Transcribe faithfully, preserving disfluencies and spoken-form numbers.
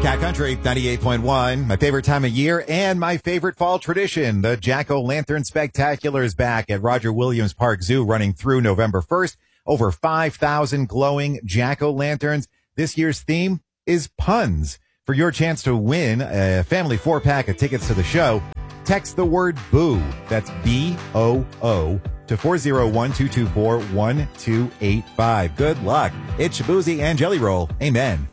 Cat Country, ninety-eight point one. My favorite time of year and my favorite fall tradition. The Jack-O-Lantern Spectacular is back at Roger Williams Park Zoo running through November first. Over five thousand glowing Jack-O-Lanterns. This year's theme is puns. For your chance to win a family four-pack of tickets to the show, text the word BOO, that's B O O, to four oh one, two two four, one two eight five. Good luck. It's Shaboozey and Jelly Roll. Amen.